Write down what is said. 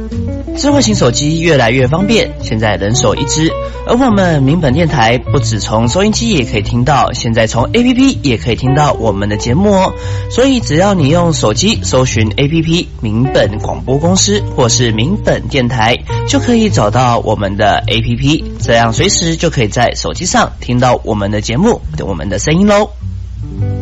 智慧型手机越来越方便，现在人手一只。而我们民本电台不只从收音机也可以听到，现在从 APP 也可以听到我们的节目哦。所以只要你用手机搜寻 APP 民本广播公司或是民本电台，就可以找到我们的 APP， 这样随时就可以在手机上听到我们的节目，我们的声音咯。